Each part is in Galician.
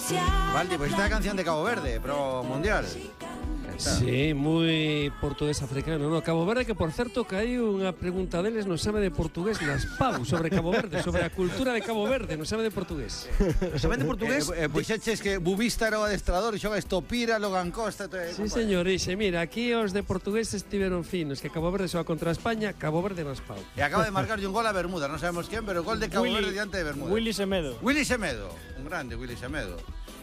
Valdi, pues esta canción de Cabo Verde, pro mundial. Sí, moi portugués africano, no? Cabo Verde, que por certo caiu unha pregunta deles no exame de portugués nas PAU sobre Cabo Verde, sobre a cultura de Cabo Verde no exame de portugués. Exame de portugués? Pois eches que Bubista era o adestrador, xoga Estopira, Logan Costa... Sí, señor, ixe, mira, aquí os de portugués estiveron finos, que Cabo Verde xoga contra España, Cabo Verde nas PAU. E acaba de marcarlle un gol a Bermuda, non sabemos quen, pero gol de Cabo Verde diante de Bermuda. Willy Semedo. Willy Semedo, un grande Willy Semedo.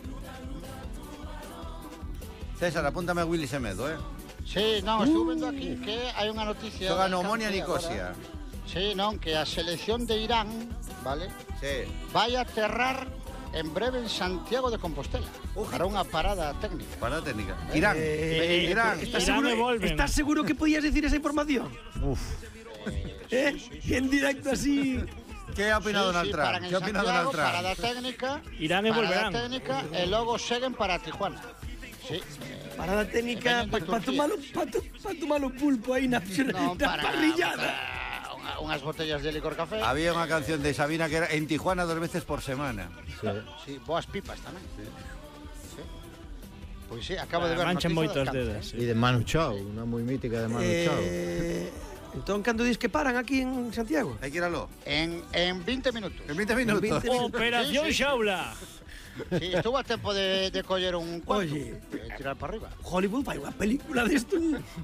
César, apúntame a Willy Semedo, Sí, non, estou vendo aquí que hai unha noticia. Xoga no Omonia Nicosia. Sí, non, que a selección de Irán, vale? Sí. Vai aterrar en breve en Santiago de Compostela para unha parada técnica. Parada técnica. Irán. Irán. ¿Estás seguro que podías decir esa información? Uf. En directo así. ¿Qué ha opinado Donald Trump? ¿Qué ha opinado Donald Trump? Parada técnica. Irán e volverán. Parada técnica e logo seguen para Tijuana. Sí. Parada técnica para tomar o pulpo aí na parrillada. Unhas botellas de licor café. Había unha canción de Sabina que era en Tijuana 2 veces por semana. Sí, boas pipas tamén. Sí. Pois sí, acabo de ver manchan moitos dedos. E de Manu Chao, unha moi mítica de Manu Chao. Entón, cando dis que paran aquí en Santiago? Hai que ir aló. En 20 minutos. En 20 minutos. Operación Xaula. Sí, estuvo a tempo de coller un cuento. Oye, tirar para arriba. Hollywood fai unha película desto.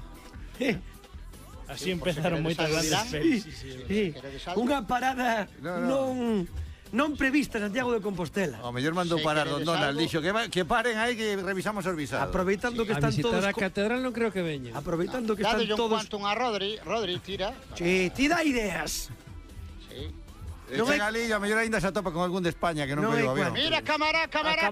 Así empezaron moitas grandes pelis. Unha parada non prevista en Santiago de Compostela. O mellor mandou parar don Donald, dixo que paren aí que revisamos os visados. Aproveitando que están todos... A visitar a catedral non creo que veñen. Aproveitando que están todos... Dádelle un cuantum a Rodri tira. Sí, ti dá ideas. Sí. Chega ali, a mellor ainda se atopa con algún de España que non pediu avión. Mira, cámara,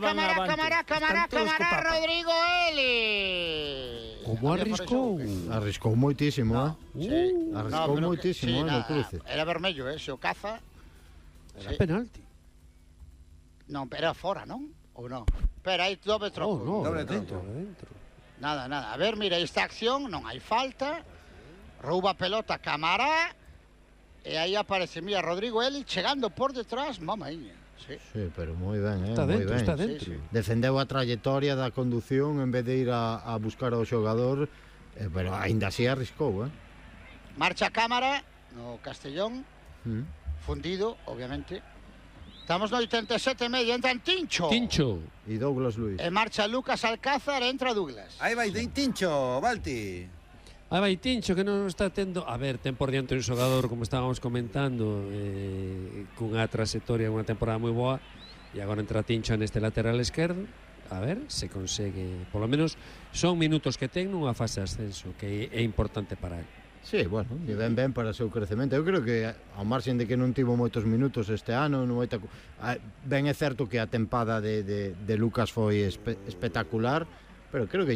Rodrigo Eli. Como arriscou? Arriscou moitísimo, Sí. Arriscou moitísimo, no cruce. Era vermello, se o caza. Era penalti. Non, era fora, non? Ou non? Espera, hai doble troco. Doble troco. Nada. A ver, mira, esta acción, non hai falta. Rouba a pelota Camará. E aí aparece, mira, Rodrigo Eli chegando por detrás, mamaíña. Sí, pero moi ben, Está moi dentro, ben. está dentro. Sí. Defendeu a trayectoria da condución en vez de ir a buscar ao xogador, pero aínda así arriscou, Marcha Cámara no Castellón, fundido, obviamente. Estamos no 87 medio, entran Tincho. E Douglas Luiz. E marcha Lucas Alcázar, entra Douglas. Aí vai Tincho, Balti. Aí vai Tincho, que non está tendo... A ver, ten por diante un xogador, como estábamos comentando, cunha trayectoria, unha temporada moi boa, e agora entra Tincho neste lateral esquerdo. A ver se consegue... Por lo menos son minutos que ten nunha fase de ascenso, que é importante para ele. Sí, bueno, e ben para o seu crecemento. Eu creo que, ao marxen de que non tivo moitos minutos este ano, ben é certo que a tempada de Lucas foi espectacular, pero creo que